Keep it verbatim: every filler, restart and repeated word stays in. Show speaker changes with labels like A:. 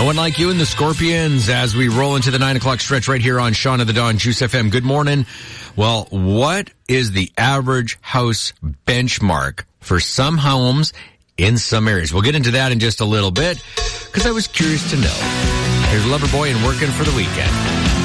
A: No one like you and the Scorpions as we roll into the nine o'clock stretch right here on Shaun of the Dawn, Juice F M. Good morning. Well, what is the average house benchmark for some homes in some areas? We'll get into that in just a little bit because I was curious to know. Here's Loverboy and Working for the Weekend.